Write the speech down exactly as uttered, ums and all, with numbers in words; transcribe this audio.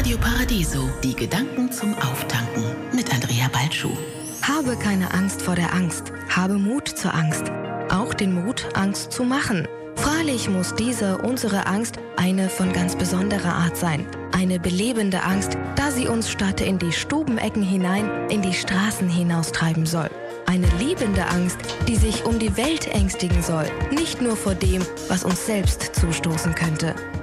Radio Paradiso, die Gedanken zum Auftanken mit Andrea Balschuh. Habe keine Angst vor der Angst. Habe Mut zur Angst. Auch den Mut, Angst zu machen. Freilich muss diese, unsere Angst, eine von ganz besonderer Art sein. Eine belebende Angst, da sie uns statt in die Stubenecken hinein, in die Straßen hinaustreiben soll. Eine liebende Angst, die sich um die Welt ängstigen soll, nicht nur vor dem, was uns selbst zustoßen könnte.